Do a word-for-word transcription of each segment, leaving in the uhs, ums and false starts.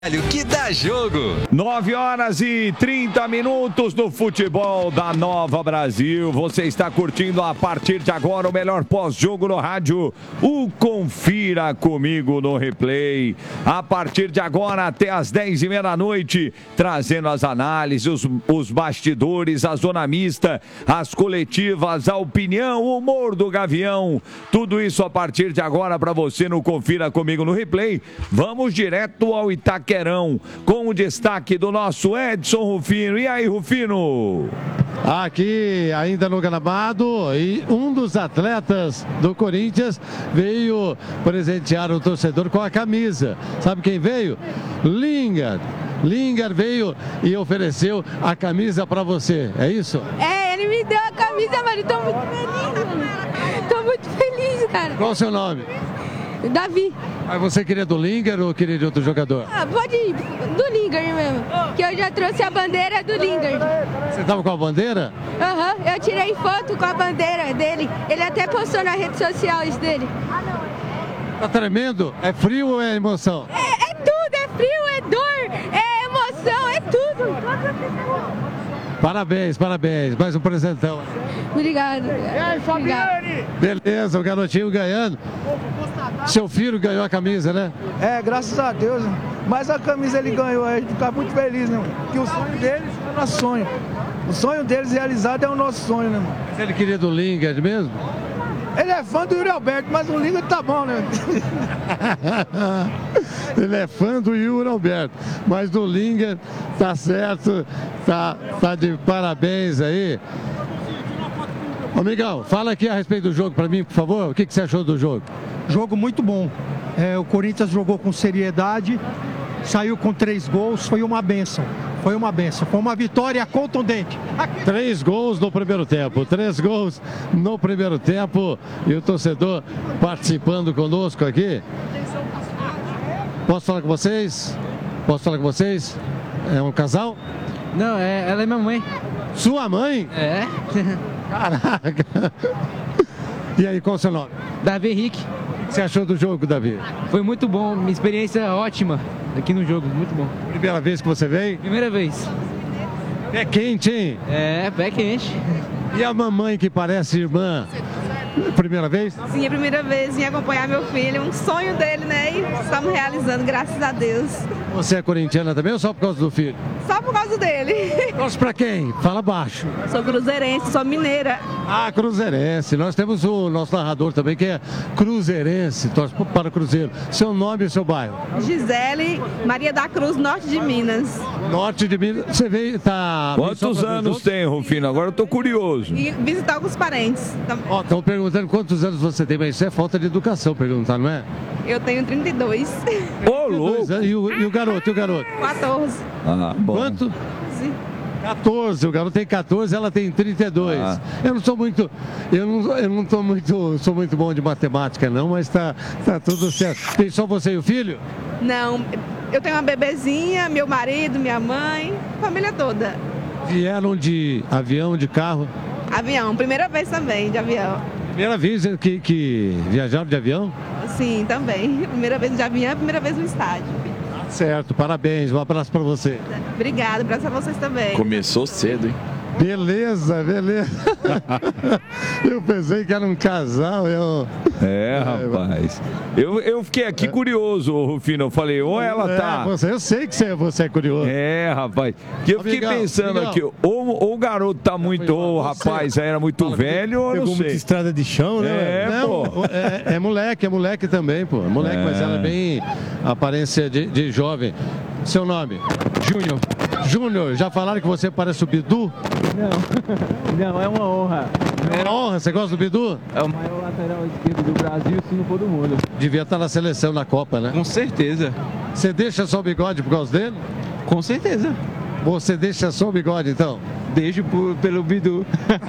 Que dá jogo. nove horas e trinta minutos no futebol da Nova Brasil. Você está curtindo a partir de agora o melhor pós-jogo no rádio. O Confira Comigo no Replay. A partir de agora até as dez e meia da noite, trazendo as análises, os, os bastidores, a zona mista, as coletivas, a opinião, o humor do Gavião. Tudo isso a partir de agora para você no Confira Comigo no Replay. Vamos direto ao Itaquerão, com o destaque do nosso Edson Rufino. E aí, Rufino? Aqui, ainda no gramado, e um dos atletas do Corinthians veio presentear o torcedor com a camisa. Sabe quem veio? Lingard. Lingard veio e ofereceu a camisa para você, é isso? É, ele me deu a camisa, mano. Tô muito feliz. Tô muito feliz, cara. Qual o seu nome? Davi. Mas você queria do Lingard ou queria de outro jogador? Ah, pode ir, do Lingard mesmo. Que eu já trouxe a bandeira do Lingard. Você tava com a bandeira? Aham, uhum, eu tirei foto com a bandeira dele. Ele até postou nas redes sociais dele. Tá tremendo? É frio ou é emoção? É, é tudo, é frio, é dor, é emoção, é tudo. Parabéns, parabéns. Mais um presentão. Obrigado. E aí, Fabiane? Beleza, o garotinho ganhando. Seu filho ganhou a camisa, né? É, graças a Deus. Mas a camisa ele ganhou, a gente fica muito feliz, né, mano? Porque o sonho deles é o nosso sonho. O sonho deles realizado é o nosso sonho, né, mano? Mas ele queria do Lingard mesmo? Ele é fã do Yuri Alberto, mas o Lingard tá bom, né? Ele é fã do Yuri Alberto, mas do Lingard tá certo, tá, tá de parabéns aí. Ô, Migão, fala aqui a respeito do jogo para mim, por favor. O que, que você achou do jogo? Jogo muito bom. É, o Corinthians jogou com seriedade, saiu com três gols, foi uma bênção. Foi uma bênção, foi uma vitória contundente. Aqui. Três gols no primeiro tempo, três gols no primeiro tempo. E o torcedor participando conosco aqui. Posso falar com vocês? Posso falar com vocês? É um casal? Não, é, ela é minha mãe. Sua mãe? É. Caraca. E aí, qual é o seu nome? Davi Henrique. O que você achou do jogo, Davi? Foi muito bom, minha experiência ótima aqui no jogo, muito bom. Primeira vez que você veio? Primeira vez. Pé quente, hein? É, pé quente. E a mamãe que parece irmã? Primeira vez? Sim, é a primeira vez em acompanhar meu filho, um sonho dele, né? E estamos realizando, graças a Deus. Você é corintiana também ou só por causa do filho? Só por causa dele. Torce pra quem? Fala baixo. Sou cruzeirense, sou mineira. Ah, cruzeirense. Nós temos o nosso narrador também que é cruzeirense, torce para o Cruzeiro. Seu nome e seu bairro? Gisele Maria da Cruz, norte de Minas. Norte de Minas. Você veio, tá... Quantos anos tem, Rufino? Agora eu tô curioso. E visitar alguns parentes. Ó, estão perguntando quantos anos você tem, mas isso é falta de educação perguntar, não é? Eu tenho trinta e dois. Ô, louco! E o, e o garoto, e o garoto? quatorze. Ah, bom. Quanto? Sim. quatorze, o garoto tem quatorze, ela tem trinta e dois. Ah. Eu não sou muito, eu não, eu não tô muito, sou muito bom de matemática não, mas tá, tá tudo certo. Tem só você e o filho? Não, eu tenho uma bebezinha, meu marido, minha mãe, família toda. Vieram de avião, de carro? Avião, primeira vez também de avião. Primeira vez que, que viajaram de avião? Sim, também. Primeira vez de avião, primeira vez no estádio. Certo, parabéns, um abraço para você. Obrigada, abraço a vocês também. Começou cedo, hein? Beleza, beleza. Eu pensei que era um casal. Eu... É, rapaz. Eu, eu fiquei aqui curioso, Rufino. Eu falei, ou ela tá. É, você, eu sei que você, você é curioso. É, rapaz. Que eu fiquei Amigão, pensando amigão. aqui, ou, ou o garoto tá muito, ou o rapaz era muito Fala, velho, ou eu não Pegou muita sei. estrada de chão, né? É, Não, pô. é, é moleque, é moleque também, pô. É moleque, É. mas ela é bem aparência de, de jovem. Seu nome? Júnior. Júnior, já falaram que você parece o Bidu? Não, não, é uma honra. É uma honra, você gosta do Bidu? É o maior lateral esquerdo do Brasil, se não for do mundo. Devia estar na seleção, na Copa, né? Com certeza. Você deixa só o bigode por causa dele? Com certeza. Você deixa só o bigode, então? Deixo por, pelo Bidu.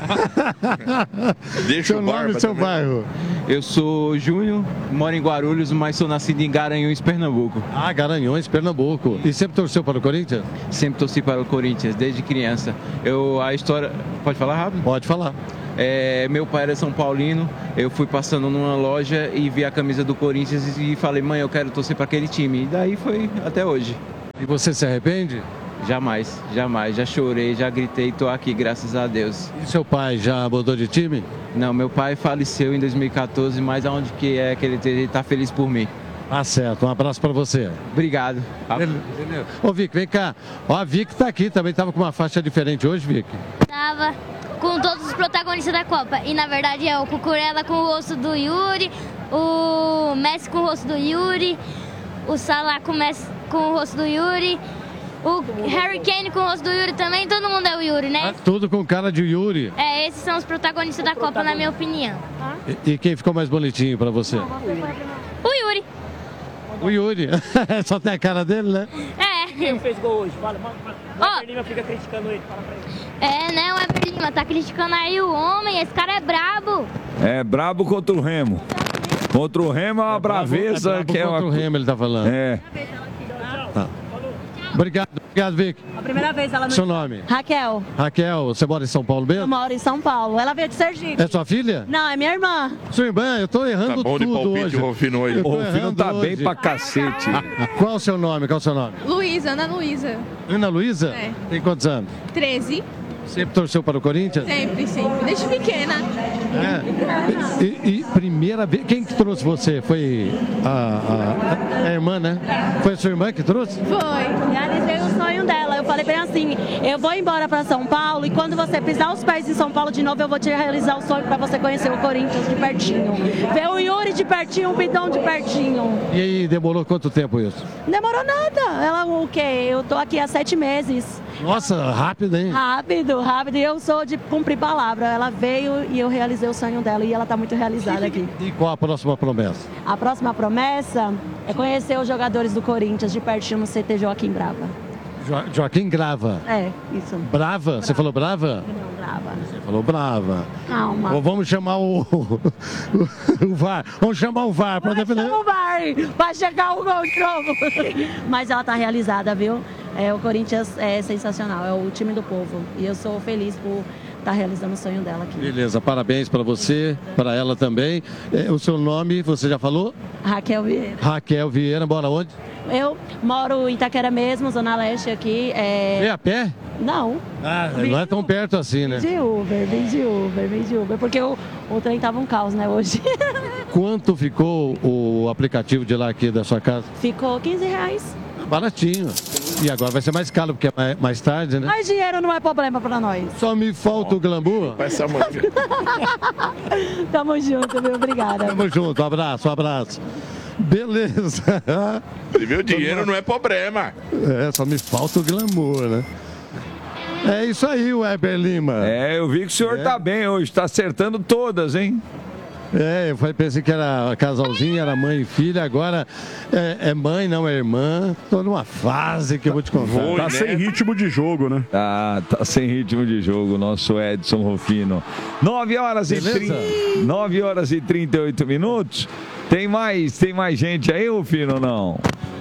Deixa Seu o nome barba e seu também. bairro? Eu sou Júnior, moro em Guarulhos, mas sou nascido em Garanhuns, Pernambuco. Ah, Garanhões, Pernambuco. E sempre torceu para o Corinthians? Sempre torci para o Corinthians, desde criança. Eu, a história... Pode falar rápido? Pode falar. É, meu pai era São Paulino, eu fui passando numa loja e vi a camisa do Corinthians e falei, mãe, eu quero torcer para aquele time. E daí foi até hoje. E você se arrepende? Jamais, jamais. Já chorei, já gritei, tô aqui, graças a Deus. E seu pai já mudou de time? Não, meu pai faleceu em dois mil e quatorze, mas aonde que é que ele, ele tá feliz por mim. Ah, certo. Um abraço pra você. Obrigado. Beleza. Ô, Vic, vem cá. Ó, a Vic tá aqui, também tava com uma faixa diferente hoje, Vic. Tava com todos os protagonistas da Copa. E na verdade é o Cucurella com o rosto do Yuri, o Messi com o rosto do Yuri, o Salah com o, Messi, com o rosto do Yuri, o Harry Kane com o rosto do Yuri também, todo mundo é o Yuri, né? Ah, tudo com cara de Yuri. É, esses são os protagonistas da Copa, na minha opinião. E, e quem ficou mais bonitinho pra você? O Yuri. O Yuri. Só tem a cara dele, né? É. Quem fez gol hoje? Fala, fala, fala. Ó. O Eber Lima fica criticando ele, fala pra ele. É, né, o Eber Lima tá criticando aí o homem, esse cara é brabo. É brabo contra o Remo. Contra o Remo é uma É brabo, braveza é brabo que é contra uma... o Remo, ele tá falando. É. Tá. Obrigado, obrigado, Vic. A primeira vez ela não... Seu nome? Raquel. Raquel, você mora em São Paulo Eu mesmo? moro em São Paulo. Ela veio de Sergipe. É sua filha? Não, é minha irmã. Sua irmã, eu tô errando Tá bom de tudo palpite, hoje. o Rufino hoje. Eu tô O Rufino errando tá bem hoje. pra cacete. Qual o seu nome? Qual o seu nome? Luísa, Ana Luísa. Ana Luísa? É. Tem quantos anos? treze. Sempre torceu para o Corinthians? Sempre, sempre. Desde pequena. É. E, e primeira vez, quem que trouxe você? Foi a, a, a irmã, né? Foi a sua irmã que trouxe? Foi. Realizei o sonho dela. Eu falei pra ela assim, eu vou embora pra São Paulo e quando você pisar os pés em São Paulo de novo, eu vou te realizar o sonho pra você conhecer o Corinthians de pertinho. Ver o Yuri de pertinho, o Pitão de pertinho. E aí, demorou quanto tempo isso? Não demorou nada. Ela, o quê? Eu tô aqui há sete meses. Nossa, rápido, hein? Rápido, rápido. E eu sou de cumprir palavra. Ela veio e eu realizei o sonho dela e ela tá muito realizada aqui. E qual a próxima promessa? A próxima promessa é conhecer os jogadores do Corinthians de pertinho no C T Joaquim Brava. Jo Joaquim Grava. É, isso. Brava? Você falou brava? Não, Brava. Você falou brava. Calma. Ou vamos chamar o, o, o V A R. Vamos chamar o V A R para defender. Chama o V A R pra chegar o gol de novo. Mas ela tá realizada, viu? É, o Corinthians é sensacional, é o time do povo. E eu sou feliz por estar realizando o sonho dela aqui. Beleza, parabéns para você, para ela também. É, o seu nome, você já falou? Raquel Vieira. Raquel Vieira, mora onde? Eu moro em Itaquera mesmo, Zona Leste aqui. É... É a pé? Não. Ah, não é tão perto assim, né? De Uber, vem de Uber, vem de Uber. Porque o, o trem tava um caos, né, hoje. Quanto ficou o aplicativo de lá aqui da sua casa? Ficou quinze reais. Baratinho. E agora vai ser mais caro, porque é mais, mais tarde, né? Mas dinheiro não é problema pra nós. Só me falta o glamour. Vai ser amanhã. Tamo junto, viu? Obrigada. Tamo junto, um abraço, um abraço. Beleza. E meu dinheiro não é problema. É, só me falta o glamour, né? É isso aí, Weber Lima. É, eu vi que o senhor É. tá bem hoje, tá acertando todas, hein? É, eu falei- pensei que era casalzinho, era mãe e filha, agora é, é mãe, não é irmã. Tô numa fase que eu vou te contar. Foi, Tá né? sem ritmo de jogo, né? Ah, tá sem ritmo de jogo, nosso Edson Rufino. nove horas e Beleza? trinta, nove horas e trinta e oito minutos. Tem mais, tem mais gente aí, Rufino, ou não?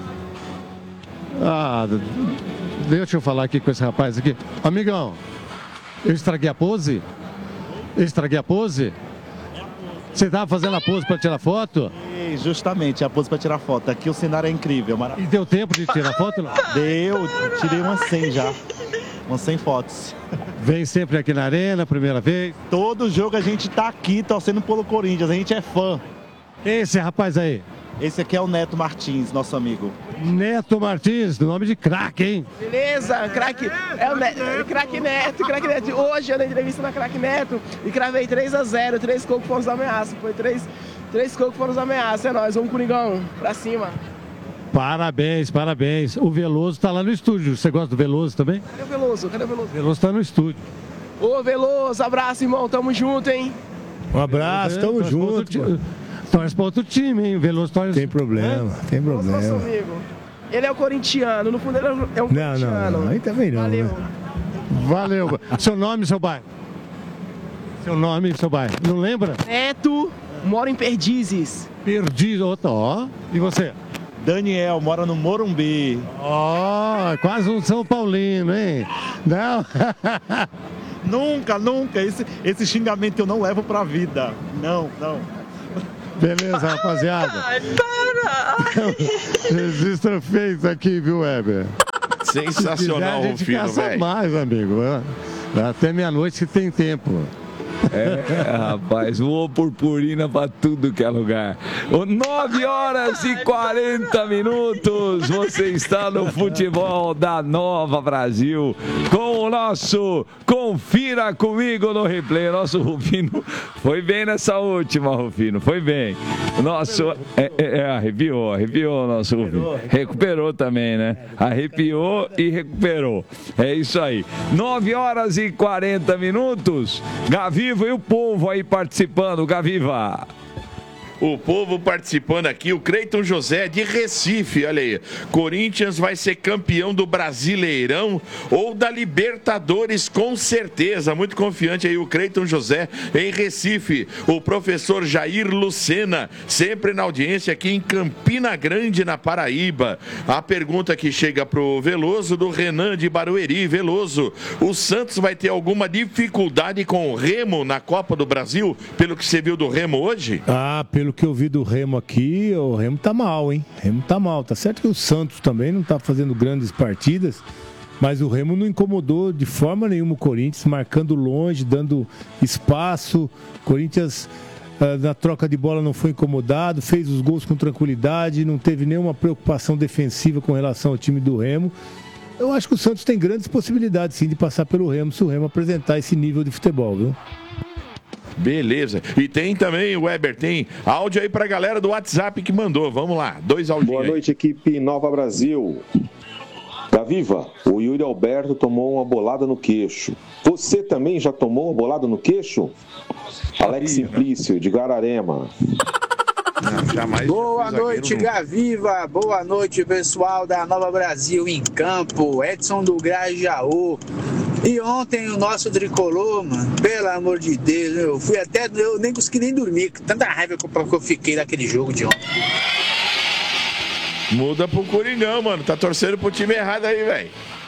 Ah, deixa eu falar aqui com esse rapaz aqui. Amigão, eu estraguei a pose? Eu estraguei a pose? Você tava fazendo a pose para tirar foto? E justamente, a pose para tirar foto. Aqui o cenário é incrível. Mara... E deu tempo de tirar foto? Não? Deu, tirei umas cem já. Umas cem fotos. Vem sempre aqui na arena, primeira vez. Todo jogo a gente tá aqui torcendo pelo Corinthians. A gente é fã. Esse rapaz aí, Esse aqui é o Neto Martins, nosso amigo. Neto Martins, nome de craque, hein? Beleza, craque, é o Neto, craque Neto, craque Neto. Hoje eu dei entrevista na craque Neto e cravei três a zero, três cocos foram os ameaças. Foi três, três cocos foram os ameaças. É nóis, vamos Coringão, pra cima. Parabéns, parabéns. O Veloso tá lá no estúdio. Você gosta do Veloso também? Cadê o Veloso? Cadê o Veloso? O Veloso tá no estúdio. Ô Veloso, abraço, irmão, tamo junto, hein? Um abraço, tamo Torce pra junto. outro ti- Torce pra outro time, hein? O Veloso torce. Tem problema, tem Nosso problema. amigo. Ele é o corintiano, no fundo ele é um Não, corintiano. não, não, aí também não. Valeu. né? Valeu. Seu nome e seu bairro? Seu nome e seu bairro. Não lembra? Neto, moro em Perdizes. Perdi, ó. ó. E você? Daniel, mora no Morumbi. Ó, quase um São Paulino, hein? Não? Nunca, nunca. Esse, esse xingamento eu não levo pra vida. Não, não. Beleza, rapaziada. Ai, para! Registro feito aqui, viu, Weber? Sensacional, Se quiser, a gente Rufino, caça velho. mais, amigo. Até meia-noite que tem tempo. É, rapaz, voou purpurina pra tudo que é lugar. nove horas e quarenta minutos. Você está no futebol da Nova Brasil com o nosso Confira Comigo no Replay. Nosso Rufino foi bem nessa última, Rufino, foi bem. O nosso. É, é, é, arrepiou, arrepiou o nosso Rufino. Recuperou também, né? Arrepiou e recuperou. É isso aí. nove horas e quarenta minutos. Gaviva e o povo aí participando, Gaviva. O povo participando aqui, o Creiton José de Recife, olha aí. Corinthians vai ser campeão do Brasileirão ou da Libertadores, com certeza. Muito confiante aí o Creiton José em Recife. O professor Jair Lucena, sempre na audiência aqui em Campina Grande, na Paraíba. A pergunta que chega pro Veloso, do Renan de Barueri. Veloso, o Santos vai ter alguma dificuldade com o Remo na Copa do Brasil, pelo que você viu do Remo hoje? Ah, pelo que eu vi do Remo aqui, o Remo tá mal, hein? O Remo tá mal. Tá certo que o Santos também não tá fazendo grandes partidas, mas o Remo não incomodou de forma nenhuma o Corinthians, marcando longe, dando espaço. O Corinthians, ah, na troca de bola, não foi incomodado, fez os gols com tranquilidade, não teve nenhuma preocupação defensiva com relação ao time do Remo. Eu acho que o Santos tem grandes possibilidades, sim, de passar pelo Remo, se o Remo apresentar esse nível de futebol, viu? Beleza. E tem também, o Weber, tem áudio aí pra galera do WhatsApp que mandou. Vamos lá, dois áudios. Boa noite, equipe Nova Brasil. Gaviva, o Yuri Alberto tomou uma bolada no queixo. Você também já tomou uma bolada no queixo? Alex Simplício, de Guararema. Não, jamais. Boa noite, Gaviva. Boa noite, pessoal da Nova Brasil em campo. Edson do Grajaú. E ontem o nosso tricolor, mano, pelo amor de Deus, eu fui até, eu nem consegui nem dormir, tanta raiva que eu, que eu fiquei daquele jogo de ontem. Muda pro Coringão, mano, tá torcendo pro time errado aí, velho.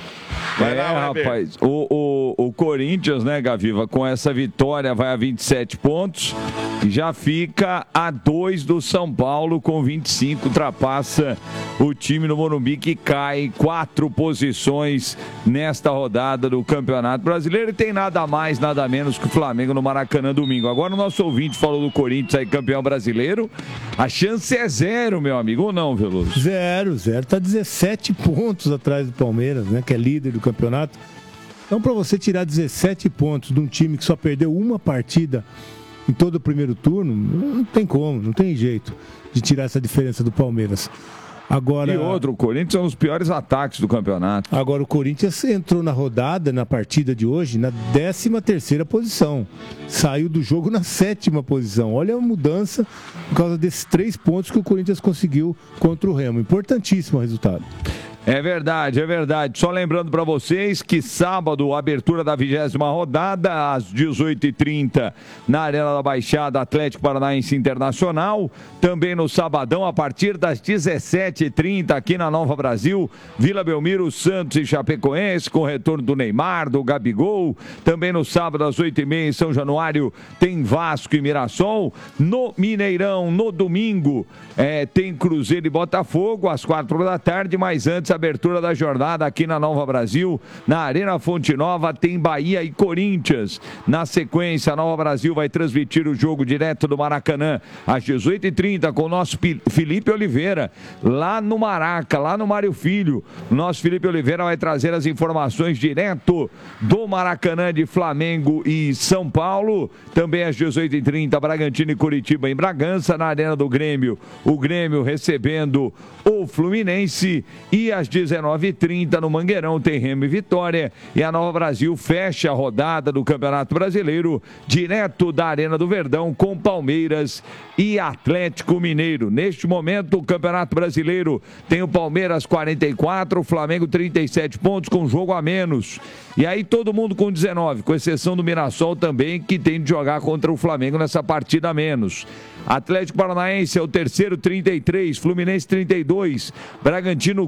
Vai é, lá, Weber. rapaz, o, o, o Corinthians, né, Gaviva, com essa vitória vai a vinte e sete pontos e já fica a dois do São Paulo com vinte e cinco, ultrapassa o time do Morumbi, que cai quatro posições nesta rodada do Campeonato Brasileiro, e tem nada mais, nada menos que o Flamengo no Maracanã domingo. Agora o nosso ouvinte falou do Corinthians aí, campeão brasileiro, a chance é zero, meu amigo, ou não, Veloso? Zero, zero, tá dezessete pontos atrás do Palmeiras, né, que é líder do campeonato. Então, para você tirar dezessete pontos de um time que só perdeu uma partida em todo o primeiro turno, não tem como, não tem jeito de tirar essa diferença do Palmeiras. Agora, e outro, o Corinthians é um dos piores ataques do campeonato. Agora, o Corinthians entrou na rodada, na partida de hoje, na décima terceira posição. Saiu do jogo na sétima posição. Olha a mudança por causa desses três pontos que o Corinthians conseguiu contra o Remo. Importantíssimo o resultado. É verdade, é verdade. Só lembrando para vocês que sábado, abertura da vigésima rodada, às dezoito e trinta, na Arena da Baixada, Atlético Paranaense Internacional. Também no sabadão, a partir das dezessete e trinta, aqui na Nova Brasil, Vila Belmiro, Santos e Chapecoense, com o retorno do Neymar, do Gabigol. Também no sábado, às oito e meia, em São Januário, tem Vasco e Mirassol. No Mineirão, no domingo, é, tem Cruzeiro e Botafogo, às quatro da tarde, mas antes, abertura da jornada aqui na Nova Brasil, na Arena Fonte Nova, tem Bahia e Corinthians. Na sequência, a Nova Brasil vai transmitir o jogo direto do Maracanã às dezoito e trinta com o nosso Felipe Oliveira, lá no Maraca, lá no Mário Filho. O nosso Felipe Oliveira vai trazer as informações direto do Maracanã, de Flamengo e São Paulo. Também às dezoito e trinta, Bragantino e Curitiba em Bragança, na Arena do Grêmio, o Grêmio recebendo o Fluminense. E às dezenove e trinta, no Mangueirão, tem Remo e Vitória. E a Nova Brasil fecha a rodada do Campeonato Brasileiro direto da Arena do Verdão com Palmeiras e Atlético Mineiro. Neste momento, o Campeonato Brasileiro tem o Palmeiras quarenta e quatro, o Flamengo trinta e sete pontos com jogo a menos. E aí todo mundo com dezenove, com exceção do Mirassol também, que tem de jogar contra o Flamengo nessa partida a menos. Atlético Paranaense é o terceiro, trinta e três, Fluminense trinta e dois, Bragantino quinto,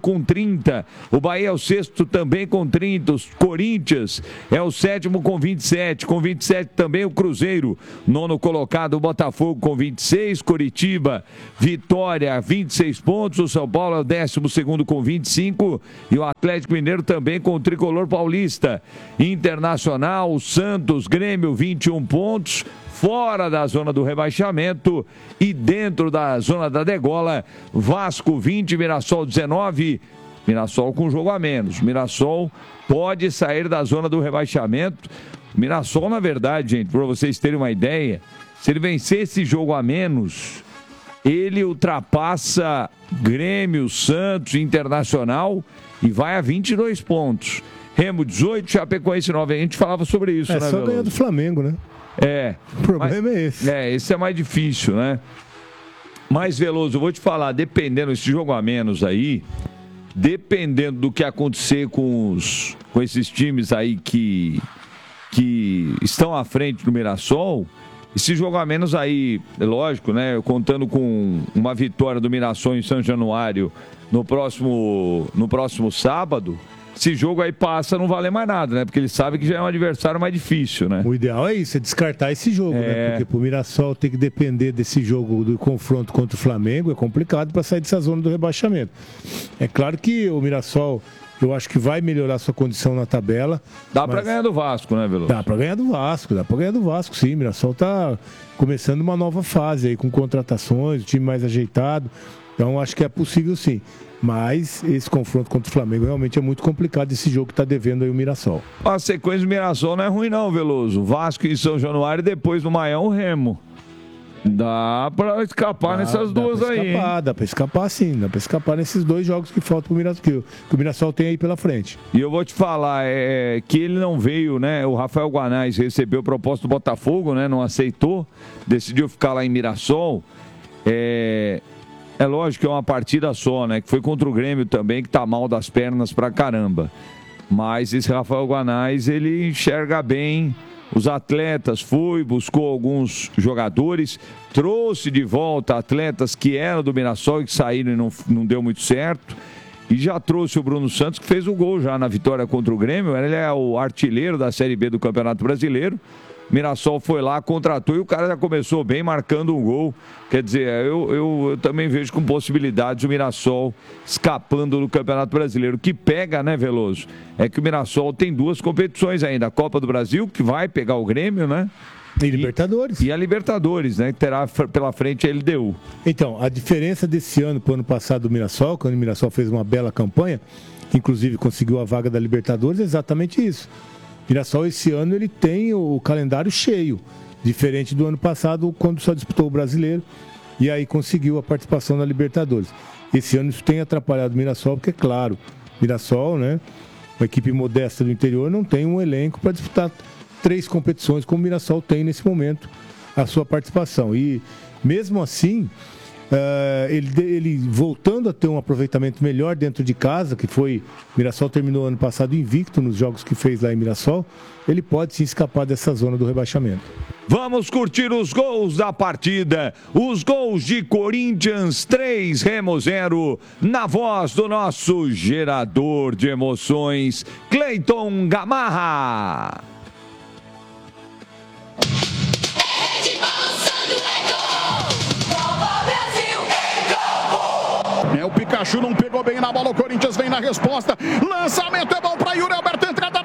com trinta. O Bahia é o sexto também com trinta. O Corinthians é o sétimo com vinte e sete. Com vinte e sete também o Cruzeiro. Nono colocado o Botafogo com vinte e seis. Coritiba, Vitória, vinte e seis pontos. O São Paulo é o décimo segundo com vinte e cinco. E o Atlético Mineiro também com o Tricolor Paulista. Internacional, Santos, Grêmio, vinte e um pontos. Fora da zona do rebaixamento e dentro da zona da degola, Vasco vinte, Mirassol dezenove, Mirassol com jogo a menos. Mirassol pode sair da zona do rebaixamento. Mirassol, na verdade, gente, para vocês terem uma ideia, se ele vencer esse jogo a menos, ele ultrapassa Grêmio, Santos, Internacional e vai a vinte e dois pontos. Remo dezoito, Chapecoense nove. A gente falava sobre isso, é, né, só Veloso? ganhar do Flamengo, né? É. O problema mas, é esse. É, esse é mais difícil, né? Mas, Veloso, eu vou te falar, dependendo desse jogo a menos aí, dependendo do que acontecer com, os, com esses times aí que, que estão à frente do Mirassol, esse jogo a menos aí, lógico, né? Contando com uma vitória do Mirassol em São Januário no próximo, no próximo sábado, esse jogo aí passa a não valer mais nada, né? Porque ele sabe que já é um adversário mais difícil, né? O ideal é isso, é descartar esse jogo, É. né? Porque pro Mirassol ter que depender desse jogo, do confronto contra o Flamengo, é complicado para sair dessa zona do rebaixamento. É claro que o Mirassol, eu acho que vai melhorar sua condição na tabela. Dá pra ganhar do Vasco, né, Veloso? Dá pra ganhar do Vasco, dá pra ganhar do Vasco, sim. O Mirassol tá começando uma nova fase aí, com contratações, o time mais ajeitado. Então, acho que é possível, sim. Mas esse confronto contra o Flamengo realmente é muito complicado, esse jogo que está devendo aí o Mirassol. A sequência do Mirassol não é ruim não, Veloso. Vasco e São Januário e depois no Maião o Remo. Dá pra escapar Dá- nessas dá duas pra aí, escapar, hein? Dá pra escapar sim, dá pra escapar nesses dois jogos que faltam pro Mirassol, que, o- que o Mirassol tem aí pela frente. E eu vou te falar, é, que ele não veio, né? O Rafael Guanais recebeu a proposta do Botafogo, né? Não aceitou, decidiu ficar lá em Mirassol. É, é lógico que é uma partida só, né? Que foi contra o Grêmio também, que tá mal das pernas pra caramba. Mas esse Rafael Guanais, ele enxerga bem os atletas, foi, buscou alguns jogadores, trouxe de volta atletas que eram do Mirassol e que saíram e não, não deu muito certo. E já trouxe o Bruno Santos, que fez o gol já na vitória contra o Grêmio. Ele é o artilheiro da Série B do Campeonato Brasileiro. Mirassol foi lá, contratou e o cara já começou bem marcando um gol. Quer dizer, eu, eu, eu também vejo com possibilidades o Mirassol escapando do Campeonato Brasileiro. O que pega, né, Veloso? É que o Mirassol tem duas competições ainda. A Copa do Brasil, que vai pegar o Grêmio, né? E Libertadores. E a Libertadores, né? Que terá f- pela frente a L D U. Então, a diferença desse ano para o ano passado do Mirassol, quando o Mirassol fez uma bela campanha, inclusive conseguiu a vaga da Libertadores, é exatamente isso. Mirassol esse ano ele tem o calendário cheio, diferente do ano passado, quando só disputou o Brasileiro e aí conseguiu a participação na Libertadores. Esse ano isso tem atrapalhado o Mirassol, porque é claro, Mirassol, né, uma equipe modesta do interior, não tem um elenco para disputar três competições como o Mirassol tem nesse momento a sua participação. E mesmo assim, Uh, ele, ele voltando a ter um aproveitamento melhor dentro de casa, que foi, Mirassol terminou ano passado invicto nos jogos que fez lá em Mirassol, ele pode sim escapar dessa zona do rebaixamento. Vamos curtir os gols da partida. Os gols de Corinthians três, Remo zero, na voz do nosso gerador de emoções, Cleiton Gamarra. É, o Pikachu não pegou bem na bola, o Corinthians vem na resposta. Lançamento é bom para Yuri Alberto, entrada